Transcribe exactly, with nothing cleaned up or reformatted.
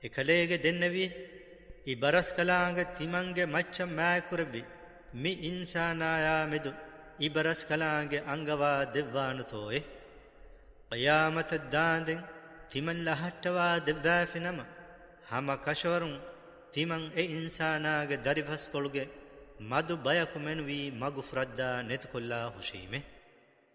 එකලේගෙ දෙන්නවි ಈ ಬರಸ್ ಕಲಾಂಗ ತಿಮಂಗೆ ಮಚ್ಚ ಮಾಕುರಬಿ ಮಿ ಇನ್ಸಾನಾಯಾ ಮೆದು ಈ ಬರಸ್ ಕಲಾಂಗೆ ಅಂಗವಾ ದೆವ್ವಾನು ತೋಯೆ قيامت الداندن تمن لحتوا دفافنم هما كشورن تمن اي انساناغ درفس كولغ مدو بيكو منوي مغفردا نتكلا حشيمه